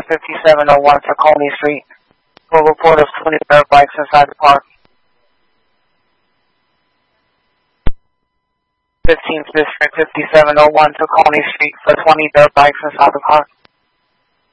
5701 Tacony Street. Full report of 20 dirt bikes inside the park. 15th District, 5701 Tacony Street for 20 dirt bikes inside the park.